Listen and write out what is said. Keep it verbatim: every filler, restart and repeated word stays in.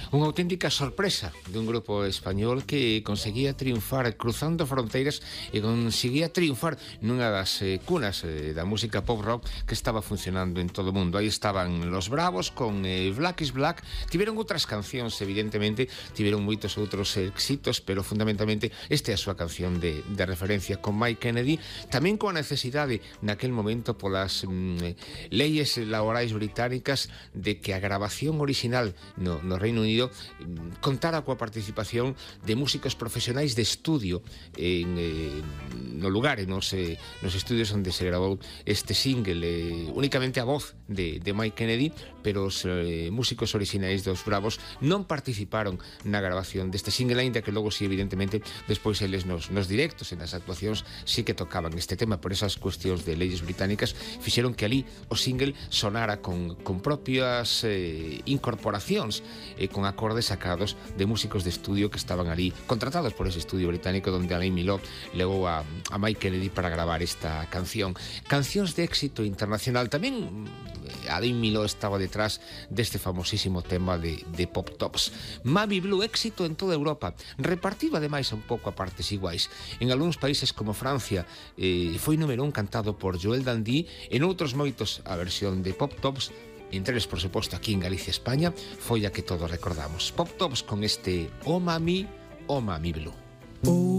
Unha auténtica sorpresa dun grupo español que conseguía triunfar cruzando fronteiras e conseguía triunfar nunha das eh, cunas eh, da música pop rock que estaba funcionando en todo o mundo. Aí estaban Los Bravos con eh, Black is Black. Tiveron outras cancións, evidentemente, tiveron moitos outros éxitos, pero fundamentalmente esta é a súa canción de, de referencia con Mike Kennedy, tamén coa necesidade naquel momento polas mm, leyes laborais británicas de que a grabación original no, no Reino Unido contara coa participación de músicos profesionais de estudio en, eh, no lugar, nos, eh, nos estudios onde se grabou este single, eh, únicamente a voz de, de Mike Kennedy, pero os eh, músicos orixinais dos Bravos non participaron na grabación deste single, ainda que logo si evidentemente despois eles nos, nos directos e nas actuacións sí que tocaban este tema. Por esas cuestións de leyes británicas fixeron que ali o single sonara con, con propias eh, incorporacións e con acordes sacados de músicos de estudio que estaban ali contratados por ese estudio británico donde Alain Milhaud levou a, a Mike Kennedy para gravar esta canción. Cancións de éxito internacional. Tamén Alain Milhaud estaba detrás deste famosísimo tema de, de Pop Tops. Mami Blue, éxito en toda Europa, repartido ademais un pouco a partes iguais. En algúns países como Francia eh, foi número un cantado por Joel Dandí, en outros moitos a versión de Pop Tops. Entre eles, por suposto, aquí en Galicia, España, foi a que todos recordamos. Pop Tops con este Oh Mami, Oh Mami Blue.